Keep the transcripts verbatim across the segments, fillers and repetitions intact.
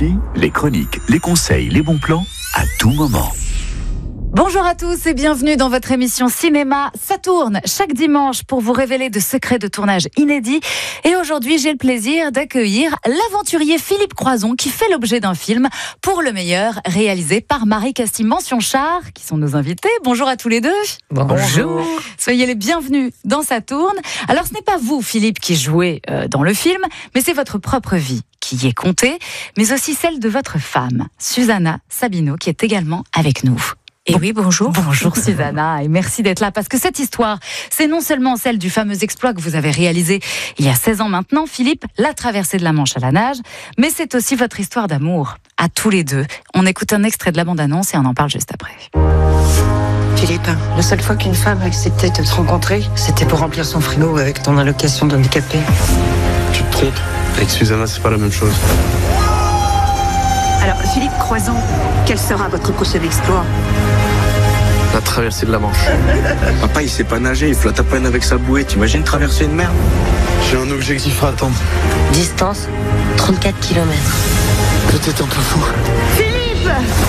Ici, les chroniques, les conseils, les bons plans, à tout moment. Bonjour à tous et bienvenue dans votre émission Cinéma. Ça tourne chaque dimanche pour vous révéler de secrets de tournage inédits. Et aujourd'hui, j'ai le plaisir d'accueillir l'aventurier Philippe Croison qui fait l'objet d'un film Pour le meilleur, réalisé par Marie Castille, mention Char, qui sont nos invités. Bonjour à tous les deux. Bonjour. Soyez les bienvenus dans Ça tourne. Alors, ce n'est pas vous, Philippe, qui jouez euh, dans le film, mais c'est votre propre vie qui y est comptée, mais aussi celle de votre femme, Susanna Sabino, qui est également avec nous. Et bon, oui, bonjour. Bonjour Susanna, et merci d'être là, parce que cette histoire, c'est non seulement celle du fameux exploit que vous avez réalisé il y a seize ans maintenant, Philippe, la traversée de la Manche à la nage, mais c'est aussi votre histoire d'amour, à tous les deux. On écoute un extrait de la bande-annonce et on en parle juste après. Philippe, la seule fois qu'une femme a accepté de te rencontrer, c'était pour remplir son frigo avec ton allocation d'handicapé. Tu te trompes, avec Susanna, c'est pas la même chose. Alors, Philippe Croison, quel sera votre prochain exploit ? La traversée de la Manche. Papa, il sait pas nager, il flotte à peine avec sa bouée. T'imagines traverser une mer ? J'ai un objectif à atteindre. Distance, trente-quatre kilomètres. Peut-être un peu fou. Philippe !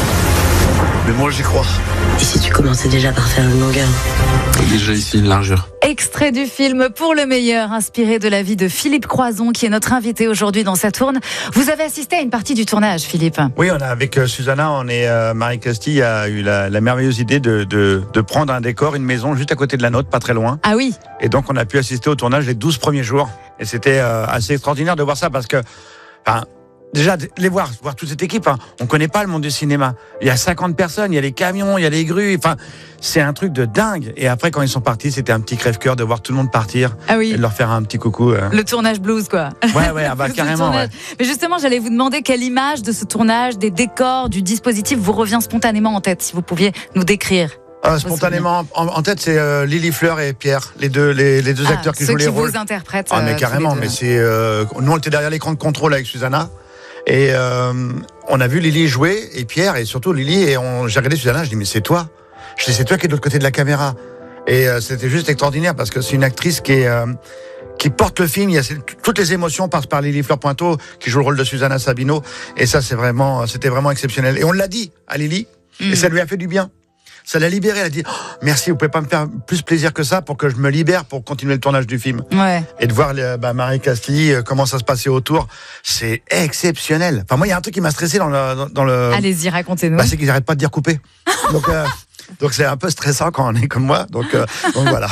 Mais moi, j'y crois. Et si tu commençais déjà par faire une longueur ? Déjà ici, une largeur. Extrait du film Pour le meilleur, inspiré de la vie de Philippe Croison, qui est notre invité aujourd'hui dans Ça tourne. Vous avez assisté à une partie du tournage, Philippe ? Oui, on a avec euh, Susanna, on est euh, Marie Castille a eu la, la merveilleuse idée de, de, de prendre un décor, une maison juste à côté de la nôtre, pas très loin. Ah oui. Et donc on a pu assister au tournage les douze premiers jours. Et c'était euh, assez extraordinaire de voir ça parce que, enfin, déjà, les voir, voir toute cette équipe, hein, on connaît pas le monde du cinéma. Il y a cinquante personnes, il y a les camions, il y a les grues, enfin, c'est un truc de dingue. Et après, quand ils sont partis, c'était un petit crève-cœur de voir tout le monde partir. Ah oui. Et de leur faire un petit coucou. Euh. Le tournage blues, quoi. Ouais, ouais, ah bah, carrément. Ouais. Mais justement, j'allais vous demander quelle image de ce tournage, des décors, du dispositif vous revient spontanément en tête, si vous pouviez nous décrire. Euh, spontanément en, en tête, c'est euh, Lily Fleur et Pierre, les deux, les, les deux ah, acteurs qui jouent les rôles. Ceux qui vous interprètent. Ah, mais euh, carrément, mais c'est. Euh, nous, on était derrière l'écran de contrôle avec Susanna. Et euh, on a vu Lily jouer, et Pierre, et surtout Lily, et on, j'ai regardé Susanna, je dis, mais c'est toi. Je dis, c'est toi qui es de l'autre côté de la caméra. Et euh, c'était juste extraordinaire, parce que c'est une actrice qui est. Euh, qui porte le film, il y a toutes les émotions passent par Lily Fleur Pointeau, qui joue le rôle de Susanna Sabino, et ça, c'est vraiment, c'était vraiment exceptionnel. Et on l'a dit à Lily, mmh. et ça lui a fait du bien. Ça l'a libérée, elle a dit oh, merci, vous pouvez pas me faire plus plaisir que ça pour que je me libère pour continuer le tournage du film. Ouais. Et de voir bah, Marie Castille, comment ça se passait autour, c'est exceptionnel. Enfin moi, il y a un truc qui m'a stressé dans le, dans, dans le. Allez-y, racontez-nous. Bah, c'est qu'ils n'arrêtent pas de dire couper. Donc euh, donc c'est un peu stressant quand on est comme moi. Donc euh, donc voilà.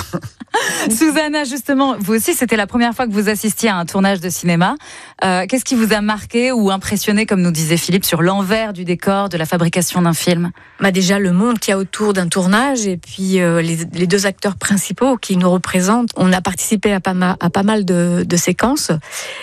Susanna, justement, vous aussi, c'était la première fois que vous assistiez à un tournage de cinéma. Euh, qu'est-ce qui vous a marqué ou impressionné, comme nous disait Philippe, sur l'envers du décor, de la fabrication d'un film ? Bah déjà, le monde qu'il y a autour d'un tournage et puis euh, les, les deux acteurs principaux qui nous représentent. On a participé à pas mal, à pas mal de, de séquences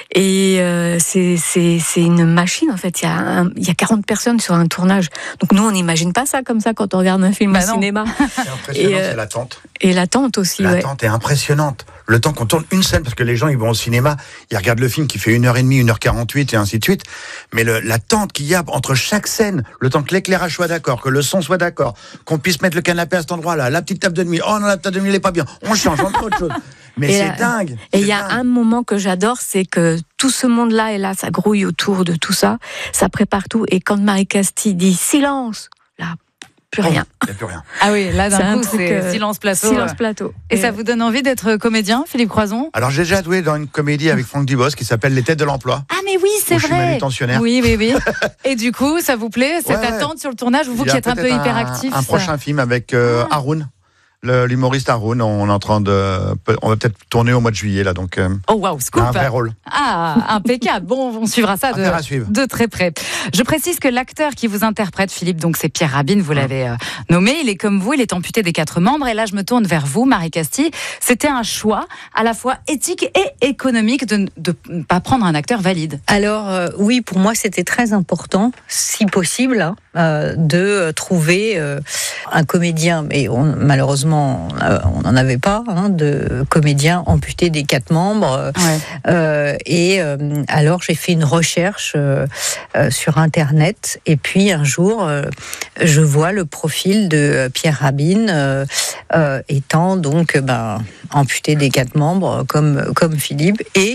et euh, c'est, c'est, c'est une machine, en fait. Il y, a un, il y a quarante personnes sur un tournage. Donc nous, on n'imagine pas ça comme ça quand on regarde un film bah au non. cinéma. C'est impressionnant, et, euh, c'est l'attente. Et l'attente aussi, L'attente ouais. est impressionnante. Le temps qu'on tourne une scène, parce que les gens, ils vont au cinéma, ils regardent le film qui fait une heure et demie, une heure quarante-huit et ainsi de suite. Mais le, l'attente qu'il y a entre chaque scène, le temps que l'éclairage soit d'accord, que le son soit d'accord, qu'on puisse mettre le canapé à cet endroit-là, la petite table de nuit, oh non, la table de nuit, elle est pas bien, on change, on fait autre chose. Mais et c'est la, dingue. Et il y a un moment que j'adore, c'est que tout ce monde-là est là, ça grouille autour de tout ça, ça prépare tout. Et quand Marie Castille dit silence, là, plus rien. Il n'y a plus rien. Ah oui, là d'un c'est coup, truc, c'est euh, silence plateau. Silence plateau. Et, et ça vous donne envie d'être comédien, Philippe Croison ? Alors j'ai déjà joué dans une comédie avec Franck Dubosc qui s'appelle Les Têtes de l'Emploi. Ah mais oui, c'est où vrai. Je suis manutentionnaire. Oui, oui, oui. Et du coup, ça vous plaît, cette ouais, attente sur le tournage, vous qui êtes un peu un, hyperactif ? Un prochain film avec euh, ah. Haroun. Le, l'humoriste Haroun, on est en train de, on va peut-être tourner au mois de juillet là, donc. Euh, oh waouh, scoop. Un vrai rôle. Ah, impeccable. Bon, on suivra ça de, de très près. Je précise que l'acteur qui vous interprète, Philippe, donc c'est Pierre Rabhin, vous l'avez euh, nommé. Il est comme vous, il est amputé des quatre membres. Et là, je me tourne vers vous, Marie Castille. C'était un choix à la fois éthique et économique de ne pas prendre un acteur valide. Alors euh, oui, pour moi, c'était très important, si possible, hein, euh, de trouver euh, un comédien, mais on, malheureusement. On n'en avait pas hein, de comédien amputé des quatre membres. Ouais. Euh, et euh, alors j'ai fait une recherche euh, euh, sur Internet. Et puis un jour, euh, je vois le profil de Pierre Rabhin euh, euh, étant donc ben, amputé des quatre membres comme comme Philippe et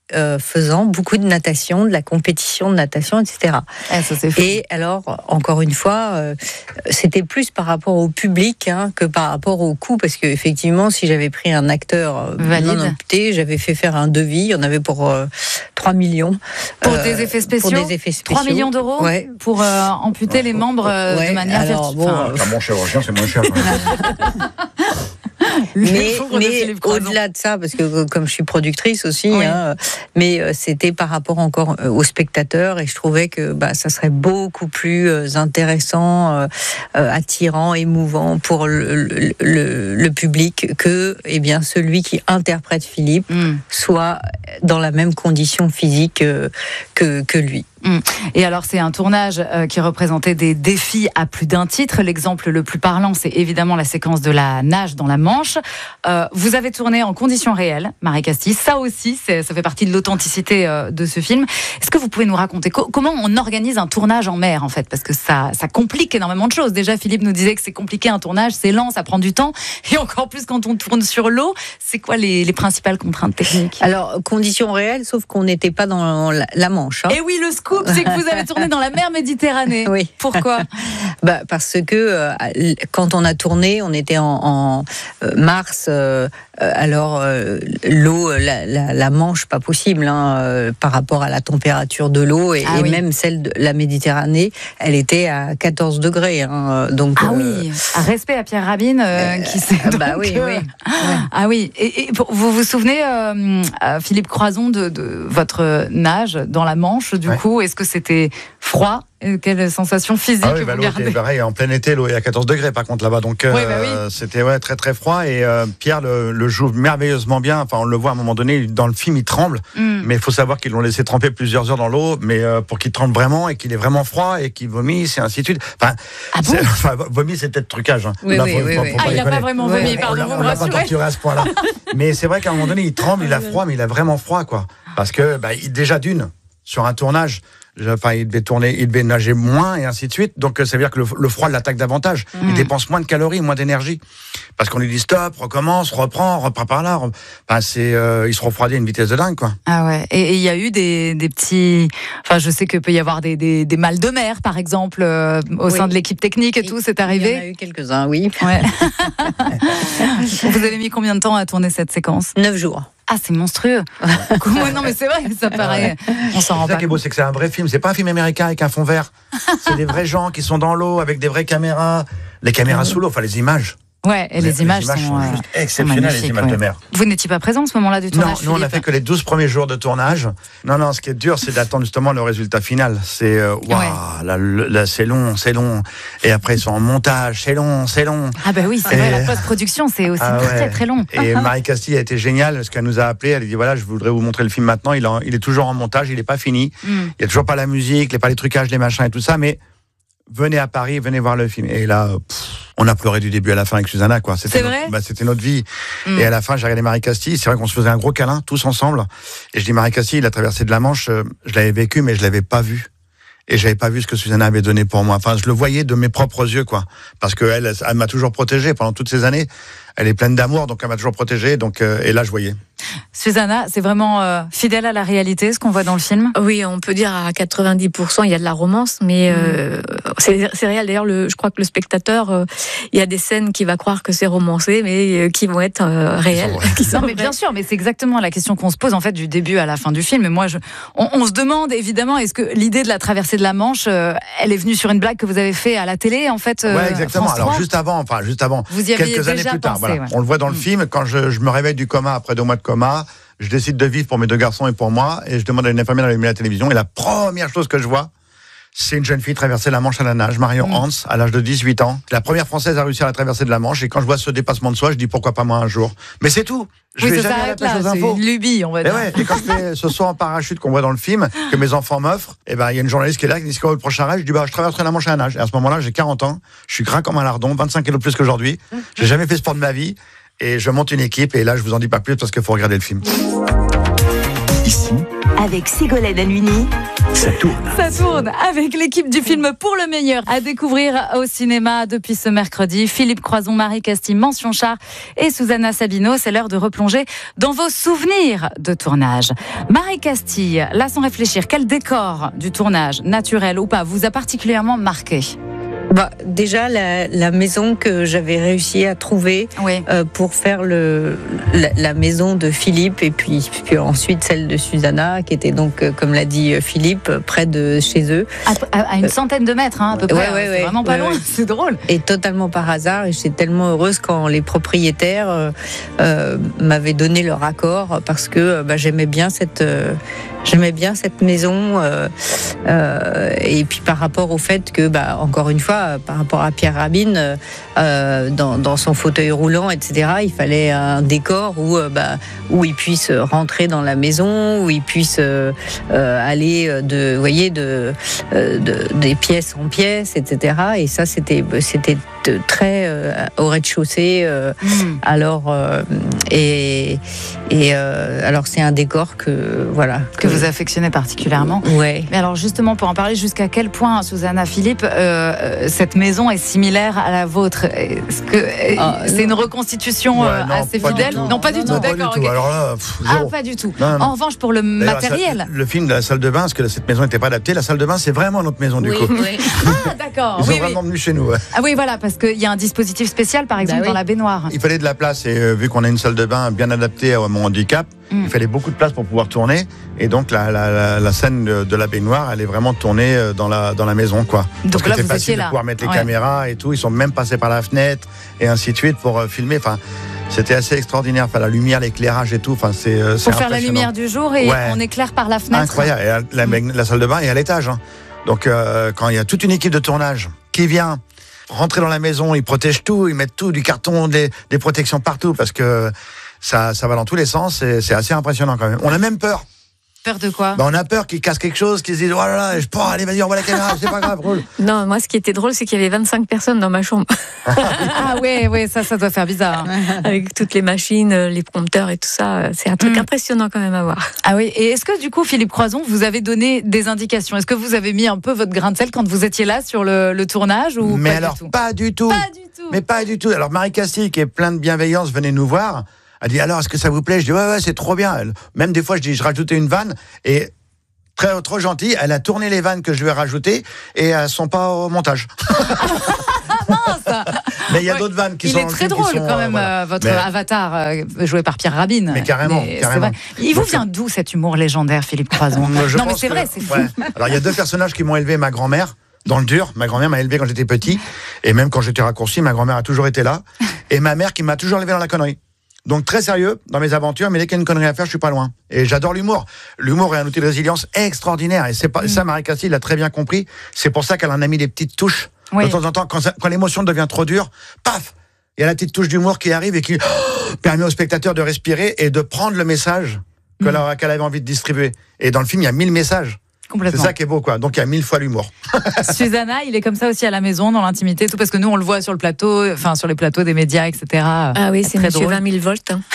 euh, faisant beaucoup de natation, de la compétition de natation, et cetera. Ah, ça, c'est fou. Et alors, encore une fois, euh, c'était plus par rapport au public hein, que par rapport au coût, parce qu'effectivement, si j'avais pris un acteur Valide. non amputé, j'avais fait faire un devis, il y en avait pour euh, trois millions. Pour euh, des effets spéciaux. Pour des effets spéciaux. trois millions d'euros ouais. pour euh, amputer les membres euh, Ouais, de manière alors, virtuelle. bon, Enfin, Enfin, mon chirurgien, c'est moins cher. mais, pauvre de mais Philippe Croison. au-delà de ça, parce que comme je suis productrice aussi, Oui. hein, mais euh, c'était par rapport encore euh, aux spectateurs et je trouvais que bah, ça serait beaucoup plus euh, intéressant, euh, euh, attirant, émouvant pour le, le, le, le public que eh bien, celui qui interprète Philippe Mm. soit dans la même condition physique euh, que, que lui. Et alors, c'est un tournage euh, qui représentait des défis à plus d'un titre. L'exemple le plus parlant, c'est évidemment la séquence de la nage dans la Manche. Euh, vous avez tourné en conditions réelles, Marie Castille. Ça aussi, c'est, ça fait partie de l'authenticité euh, de ce film. Est-ce que vous pouvez nous raconter co- comment on organise un tournage en mer, en fait? Parce que ça, ça complique énormément de choses. Déjà, Philippe nous disait que c'est compliqué un tournage, c'est lent, ça prend du temps. Et encore plus quand on tourne sur l'eau. C'est quoi les, les principales contraintes techniques? Alors, conditions réelles, sauf qu'on n'était pas dans la, la Manche. Hein. Et oui, le scoop, c'est que vous avez tourné dans la mer Méditerranée. Oui. Pourquoi? Bah, parce que euh, quand on a tourné, on était en, en euh, mars, euh, alors euh, l'eau, la, la, la Manche, pas possible hein, euh, par rapport à la température de l'eau et, Ah et oui. même celle de la Méditerranée, elle était à quatorze degrés. Hein, donc, Ah euh, oui, un respect à Pierre Rabin euh, qui s'est euh, donc, bah oui, euh, oui. Ah oui, et, et pour- vous vous souvenez, euh, euh, Philippe Croison, de, de votre nage dans la Manche, du Ouais. coup, est-ce que c'était froid? Et quelle sensation physique Ah oui, bah, vous l'eau était gardez? pareil, en plein été, l'eau est à quatorze degrés par contre là-bas, donc euh, Oui, bah oui. c'était ouais, très très froid et euh, Pierre le, le joue merveilleusement bien, enfin on le voit à un moment donné, dans le film il tremble, Mm. mais il faut savoir qu'ils l'ont laissé tremper plusieurs heures dans l'eau, mais euh, pour qu'il tremble vraiment et qu'il est vraiment froid et qu'il vomisse et ainsi de suite. Enfin, Ah bon c'est- enfin vomi c'est peut-être trucage. Hein. Oui, Là, oui, faut- oui, faut- oui. faut Ah, il n'a déconner. pas vraiment Ouais, vomi, ouais, pardon, on l'a- vous on me l'a pas rassurez. torturé à ce point-là. Mais c'est vrai qu'à un moment donné, il tremble, il a froid, mais il a vraiment froid, quoi. Parce que, bah, il, déjà d'une, sur un tournage, je- enfin, il devait tourner, il devait nager moins et ainsi de suite. Donc, euh, ça veut dire que le, le froid l'attaque davantage. Il dépense moins de calories, moins d'énergie. Parce qu'on lui dit stop, recommence, reprend, reprend par là. re- Enfin, c'est, euh, il se refroidit à une vitesse de dingue, quoi. Ah ouais, et et il y a eu des, des petits... Enfin, je sais qu'il peut y avoir des, des, des mal de mer, par exemple, euh, au Oui. sein de l'équipe technique et tout, c'est Il y en a arrivé? eu quelques-uns, oui. Ouais. Vous avez mis combien de temps à tourner cette séquence? Neuf jours. Ah, c'est monstrueux. Comment- non, mais c'est vrai, ça paraît. On s'en rend C'est ça pas qui est beau, compte. c'est que c'est un vrai film. C'est pas un film américain avec un fond vert. C'est des vrais gens qui sont dans l'eau avec des vraies caméras. Les caméras sous l'eau, enfin les images. Ouais, et les, images, sont, sont euh, juste sont exceptionnelles, les magnifiques, images ouais. de mer. Vous n'étiez pas présent à ce moment-là du Non, tournage? nous on a Philippe fait que les douze premiers jours de tournage. Non, non, ce qui est dur, c'est d'attendre justement le résultat final. C'est, euh, waouh, Ouais. là, le- là, c'est long, c'est long. Et après, ils sont en montage, c'est long, c'est long. Ah bah oui, c'est Et- vrai, la post-production, c'est aussi Ah très ouais. très long. Et Marie Castille a été géniale parce qu'elle nous a appelé. Elle a dit voilà, je voudrais vous montrer le film maintenant. Il, en- il est toujours en montage, il n'est pas fini. Mm. Il n'y a toujours pas la musique, il n'y a pas les trucages, les machins et tout ça. Mais venez à Paris, venez voir le film. Et là, pff, on a pleuré du début à la fin avec Susanna, quoi. C'était C'est notre- vrai bah, c'était notre vie. Mm. Et à la fin, j'ai regardé Marie Castille. C'est vrai qu'on se faisait un gros câlin, tous ensemble. Et je dis, Marie Castille, la traversée de la Manche, euh, je l'avais vécu, mais je l'avais pas vu. Et j'avais pas vu ce que Susanna avait donné pour moi. Enfin, je le voyais de mes propres yeux, quoi. Parce que elle, elle m'a toujours protégé pendant toutes ces années. Elle est pleine d'amour, donc elle m'a toujours protégé. Donc, euh, et là, je voyais. Susanna, c'est vraiment euh, fidèle à la réalité, ce qu'on voit dans le film? Oui, on peut dire à quatre-vingt-dix pour cent, il y a de la romance, mais euh, c'est c'est réel. D'ailleurs, le, je crois que le spectateur, euh, il y a des scènes qui va croire que c'est romancé, mais euh, qui vont être euh, réelles. vraies. qui sont Non, mais bien vraies. sûr, mais c'est exactement la question qu'on se pose en fait du début à la fin du film. Et moi, je, on, on se demande évidemment, est-ce que l'idée de la traversée de la Manche, euh, elle est venue sur une blague que vous avez fait à la télé, en fait? euh, Ouais, exactement. France Alors, trois juste avant, enfin, juste avant. Vous y aviez Quelques années déjà plus tard, pensé, voilà. ouais. On le voit dans le Mm. film. Quand je, je me réveille du coma après deux mois de coma, je décide de vivre pour mes deux garçons et pour moi, et je demande à une infirmière d'allumer la télévision. Et la première chose que je vois, c'est une jeune fille traverser la Manche à la nage, Marion Mm. Hans, à l'âge de dix-huit ans. La première Française à réussir à traverser de la Manche. Et quand je vois ce dépassement de soi, je dis pourquoi pas moi un jour. Mais c'est tout. Je Oui, vais ça jamais à la s'arrête pêche là, aux c'est infos. une lubie, on va Et dire. ouais, et quand je fais ce saut en parachute qu'on voit dans le film, que mes enfants m'offrent, et ben il y a une journaliste qui est là qui dit c'est quoi le prochain rêve. Je dis bah je traverserai la Manche à la nage. Et à ce moment-là, j'ai quarante ans, je suis gras comme un lardon, vingt-cinq kilos de plus qu'aujourd'hui. J'ai jamais fait sport de ma vie et je monte une équipe et là je vous en dis pas plus parce qu'il faut regarder le film. Ici, Avec Ségolène Halluny ça tourne. Ça tourne avec l'équipe du film Pour le meilleur à découvrir au cinéma depuis ce mercredi. Philippe Croizon, Marie Castille, mention char et Susanna Sabino. C'est l'heure de replonger dans vos souvenirs de tournage. Marie Castille, là sans réfléchir, quel décor du tournage, naturel ou pas, vous a particulièrement marqué ? Bah, déjà, la, la maison que j'avais réussi à trouver Oui. euh, pour faire le, la, la maison de Philippe et puis, puis ensuite celle de Susanna, qui était donc, euh, comme l'a dit Philippe, près de chez eux. À, à- à une centaine de mètres, hein, à peu près. Ouais, ouais, c'est ouais. vraiment pas Ouais, loin, ouais. c'est drôle. Et totalement par hasard, et j'étais tellement heureuse quand les propriétaires euh, euh, m'avaient donné leur accord, parce que euh, bah, j'aimais bien cette, euh, j'aimais bien cette maison, euh, euh, et puis par rapport au fait que, bah, encore une fois, euh, par rapport à Pierre Rabhin, euh, euh, dans, dans son fauteuil roulant, et cetera, il fallait un décor où, euh, bah, où il puisse rentrer dans la maison, où il puisse euh, euh, aller de, vous voyez, de, euh, de, des pièces en pièces, et cetera. Et ça, c'était, c'était très euh, au rez-de-chaussée. Euh, Mmh. alors, euh, et, et euh, alors, c'est un décor que, voilà. Que vous affectionnez particulièrement. Ouais. Mais alors justement, pour en parler, jusqu'à quel point, Susanna, Philippe, euh, cette maison est similaire à la vôtre ? Est-ce que euh, Ah, c'est une reconstitution Ouais, euh, non, assez pas du fidèle ? tout. Non, pas du tout, Non, pas du d'accord. tout. ok. Alors là, pff, Ah, zéro. pas du tout. Non, non. En revanche, pour le D'ailleurs, matériel. ça- le film de la salle de bain, parce que cette maison n'était pas adaptée, la salle de bain, c'est vraiment notre maison du Oui, coup. oui. Ah, d'accord. Ils sont Oui, oui. vraiment venus chez nous. Ouais. Ah oui, voilà, parce qu'il y a un dispositif spécial, par exemple, Bah oui. dans la baignoire. Il fallait de la place et euh, vu qu'on a une salle de bain bien adaptée à mon handicap, Mm. il fallait beaucoup de place pour pouvoir tourner. Et donc la, la, la, la scène de, de la baignoire, elle est vraiment tournée euh, dans la, dans la maison, quoi. Donc Parce que là, c'est vous facile étiez de là. pouvoir mettre les Ouais. caméras et tout. Ils sont même passés par la fenêtre et ainsi de suite pour euh, filmer. Enfin, c'était assez extraordinaire. Enfin, la lumière, l'éclairage et tout. Enfin, c'est euh, c'est Pour faire la impressionnant. lumière du jour et Ouais. on éclaire par la fenêtre. Incroyable. Et la, la, la salle de bain est à l'étage. Hein. Donc, euh, quand il y a toute une équipe de tournage qui vient rentrer dans la maison, ils protègent tout, ils mettent tout, du carton, des, des protections partout, parce que ça, ça va dans tous les sens. Et c'est assez impressionnant quand même. On a même peur. Peur de quoi ? Ben, on a peur qu'ils cassent quelque chose, qu'ils se disent oh là là, je prends, allez vas-y, on voit la caméra, c'est pas grave, roule. Non, moi, ce qui était drôle, c'est qu'il y avait vingt-cinq personnes dans ma chambre, Ah ouais, ouais, ça, ça doit faire bizarre. hein. avec toutes les machines, les prompteurs et tout ça. C'est un truc Mm. impressionnant quand même à voir. Ah oui, et est-ce que du coup, Philippe Croizon, vous avez donné des indications ? Est-ce que vous avez mis un peu votre grain de sel quand vous étiez là sur le, le tournage ou Mais pas alors, du tout ? pas du tout. Pas du tout. Mais pas du tout. Alors Marie Castille, qui est plein de bienveillance, venait nous voir. Elle dit alors, est-ce que ça vous plaît ? Je dis ouais, ouais, c'est trop bien. Elle- Même des fois, je dis, je rajoutais une vanne et très trop gentille. Elle a tourné les vannes que je lui ai rajoutées et elles sont pas au montage. Mais il y a Ouais. d'autres vannes qui Il sont est dans le très film qui drôle sont, quand euh, même, voilà. euh, votre Mais- avatar euh, joué par Pierre Rabhin. Mais carrément, c'est carrément. vrai. Il vous Donc, vient d'où cet humour légendaire, Philippe Croizon ? Moi, je Non mais pense c'est que- vrai, c'est fou. ouais. Alors il y a deux personnages qui m'ont élevé, ma grand-mère dans le dur. Ma grand-mère m'a élevé quand j'étais petit et même quand j'étais raccourci, ma grand-mère a toujours été là. Et ma mère qui m'a toujours élevé dans la connerie. Donc très sérieux dans mes aventures, mais dès qu'il y a une connerie à faire, je suis pas loin. Et j'adore l'humour. L'humour est un outil de résilience extraordinaire. Et c'est pas ça, Marie Castille l'a très bien compris. C'est pour ça qu'elle en a mis des petites touches. Oui. De temps en temps, quand, ça- quand l'émotion devient trop dure, paf, il y a la petite touche d'humour qui arrive et qui oh, permet au spectateur de respirer et de prendre le message que Mm. la- qu'elle avait envie de distribuer. Et dans le film, il y a mille messages. C'est Complètement. ça qui est beau, quoi. Donc il y a mille fois l'humour. Susanna, il est comme ça aussi à la maison, dans l'intimité, tout parce que nous on le voit sur le plateau, enfin sur les plateaux des médias, et cetera. Ah oui, c'est Très Monsieur drôle. vingt mille volts. hein.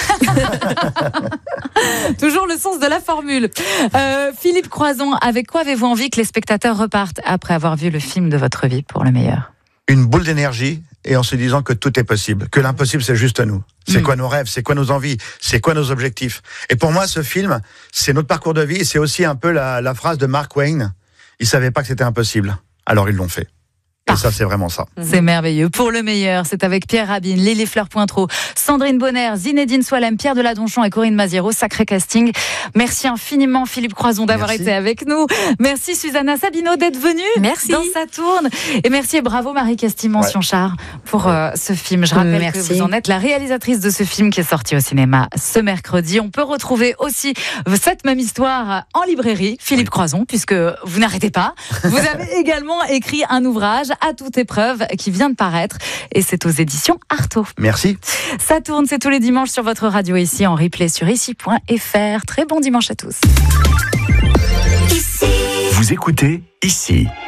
Toujours le sens de la formule. Euh, Philippe Croizon, avec quoi avez-vous envie que les spectateurs repartent après avoir vu le film de votre vie pour le meilleur ? Une boule d'énergie et en se disant que tout est possible, que l'impossible c'est juste nous. C'est Mm. quoi nos rêves, c'est quoi nos envies, c'est quoi nos objectifs. Et pour moi, ce film, c'est notre parcours de vie et c'est aussi un peu la, la phrase de Mark Twain. Ils savaient pas que c'était impossible, alors ils l'ont fait. Et ça, c'est vraiment ça. C'est merveilleux. Pour le meilleur, c'est avec Pierre Rabhin, Lily Fleur-Pointreau, Sandrine Bonner, Zinedine Soilem, Pierre Deladonchamp et Corinne Maziero. Sacré casting. Merci infiniment, Philippe Croizon, d'avoir Merci. été avec nous. Merci, Susanna Sabino, d'être venue. Merci. Dans Ça tourne. Et merci et bravo, Marie Castille, mention char, pour euh, ce film. Je rappelle Merci. que vous en êtes la réalisatrice de ce film qui est sorti au cinéma ce mercredi. On peut retrouver aussi cette même histoire en librairie, Philippe Croizon, puisque vous n'arrêtez pas. Vous avez également écrit un ouvrage à toute épreuve qui vient de paraître et c'est aux éditions Artaud. Merci. Ça tourne, c'est tous les dimanches sur votre radio ici en replay sur ici point f r. Très bon dimanche à tous. Vous écoutez ici.